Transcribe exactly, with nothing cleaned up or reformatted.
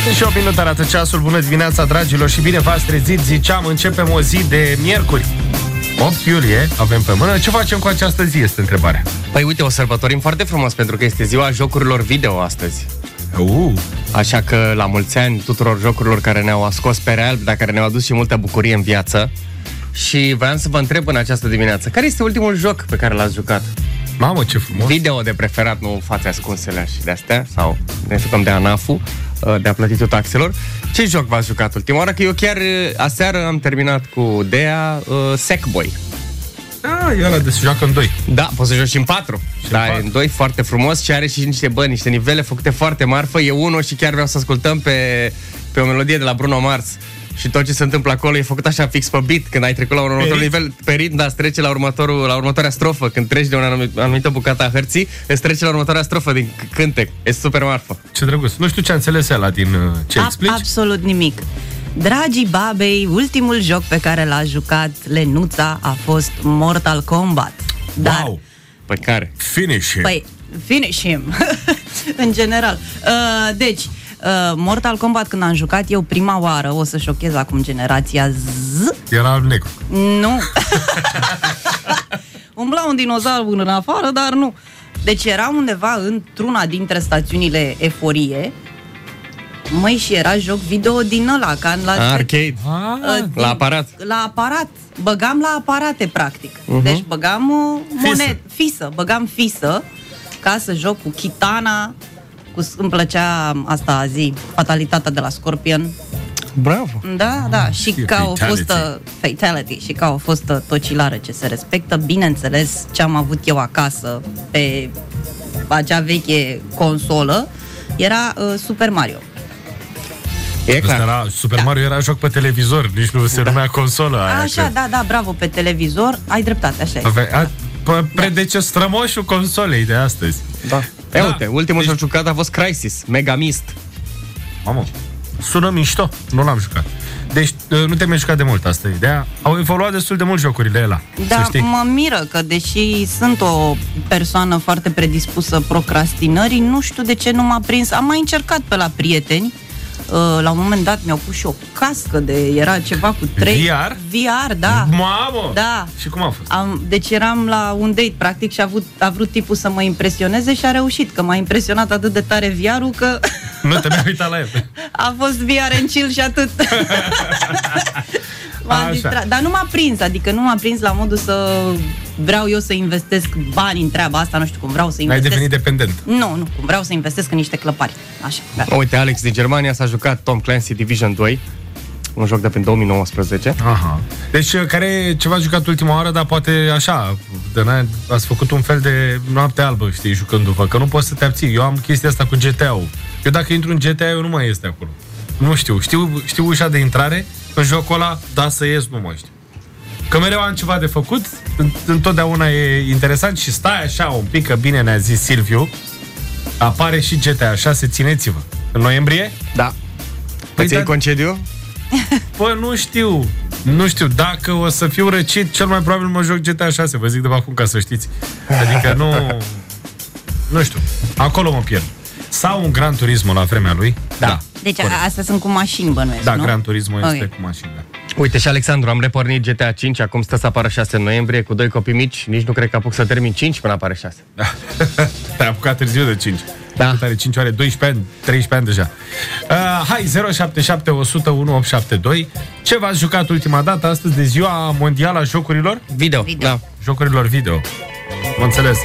Și o minut arată ceasul. Bună dimineața, dragilor, și bine v-ați trezit. Ziceam, începem o zi de miercuri, opt iulie, avem pe mână. Ce facem cu această zi, este întrebarea. Păi uite, o sărbătorim foarte frumos, pentru că este ziua jocurilor video astăzi. uh. Așa că la mulți ani tuturor jocurilor care ne-au scos pe realb, dar care ne-au adus și multă bucurie în viață. Și voiam să vă întreb în această dimineață, care este ultimul joc pe care l-ați jucat? Mamă, ce frumos. Video de preferat, nu fațe ascunsele și de-astea, sau ne jucăm de ANAF-ul, de a plătitul taxelor. Ce joc v-ați jucat ultima oară? Că eu chiar aseară am terminat cu Dea uh, Sackboy. Ah, e ăla de se joacă în doi. Da, poți să joci și în patru. Da, e în doi, foarte frumos și are și niște bani, niște nivele făcute foarte marfă. E unul și chiar vreau să ascultăm pe, pe o melodie de la Bruno Mars. Și tot ce se întâmplă acolo e făcut așa fix pe beat. Când ai trecut la un următor nivel, pe ritm, da, îți trece la, următorul, la următoarea strofă. Când treci de o anumită bucată a hărții, îți trece la următoarea strofă din cântec. E super marfă. Ce drăguț. Nu știu ce a înțeles ăla din uh, ce A- explici. Absolut nimic. Dragii babei, ultimul joc pe care l-a jucat Lenuța a fost Mortal Kombat. Dar, Wow. Păi care? Finish him. Păi, finish him. În general. Uh, deci, uh, Mortal Kombat, când am jucat eu prima oară, o să șochez acum generația Z. Era alb negru. Nu. Umbla un dinozaur în afară, dar nu. Deci era undeva într-una dintre stațiunile Eforie. Măi, și era joc video din ăla, ca la Arcade. Ah, din- La aparat. La aparat. Băgam la aparate, practic. Uh-huh. Deci băgam uh, Fisă. moned, fisă. Băgam fisă ca să joc cu Kitana, cu, îmi plăcea asta zi, fatalitatea de la Scorpion. Bravo. Da, da, și Știu, ca o fatality. fostă fatality și ca o fostă tocilară ce se respectă, bineînțeles, ce am avut eu acasă pe acea veche consolă era uh, Super Mario. E clar. Era, Super Mario era joc pe televizor, nici nu se numea consolă aia. Așa, cred. da, da, bravo, pe televizor, ai dreptate, așa e. Ave- a- p- Predece strămoșul consolei de astăzi. Da. E, uite, ultimul deci... jucat a fost Crysis, Megamist. Mamă, sună mișto, nu l-am jucat. Deci nu te-ai mai jucat de mult, asta e ideea. Au evoluat destul de mult jocurile ăla, să Da, știi. mă miră că deși sunt o persoană foarte predispusă procrastinării, nu știu de ce nu m-a prins. Am mai încercat pe la prieteni. La un moment dat mi-au pus și o cască de... Era ceva cu trei... V R? V R, da. Mamă! Da. Și cum a fost? Am, deci eram la un date, practic, și a, avut, a vrut tipul să mă impresioneze și a reușit, că m-a impresionat atât de tare V R-ul că... Nu te mai uitat la el. A fost V R în chill și atât. M-am distrat. Dar nu m-a prins, adică nu m-a prins la modul să vreau eu să investesc bani în treaba asta, nu știu cum vreau să N-ai investesc. devenit dependent. Nu, nu, cum vreau să investesc în niște clăpari. Așa, gata. Uite, Alex din Germania s-a jucat Tom Clancy Division doi, un joc de prin două mii nouăsprezece. Aha. Deci care ce v-ați jucat ultima oară, dar poate așa, de n- ați făcut un fel de noapte albă, știi, jucându-vă, că nu poți să te abții. Eu am chestia asta cu G T A-ul. Eu dacă intru în G T A, eu nu mai este acolo. Nu știu, știu, știu ușa de intrare, în jocul ăla, da să ies, nu mai știu. Că mereu am ceva de făcut, întotdeauna e interesant și stai așa un pic, că bine ne-a zis Silviu, apare și G T A șase, țineți-vă. În noiembrie? Da. Păi Îți iei da- concediu? Păi nu știu, nu știu, dacă o să fiu răcit, cel mai probabil mă joc G T A șase, vă zic de acum ca să știți. Adică nu, nu știu, acolo mă pierd. Sau un Gran Turismo la vremea lui. Da. Deci a, astea sunt cu mașini, bănuiesc, Da, nu? Gran Turismo este Ok. cu mașini, da. Uite, și Alexandru, am repornit G T A cinci, acum stă să apară șase în noiembrie, cu doi copii mici, nici nu cred că apuc să termin cinci până apare șase. Da. Te-ai apucat târziu de cinci. Da. Cât are cinci ore, doisprezece ani, treisprezece ani deja. Uh, hai, zero șapte șapte unu zero unu opt șapte doi. Ce v-ați jucat ultima dată astăzi de ziua mondială a jocurilor? Video, Video. da. Jocurilor video. Mă înțeles.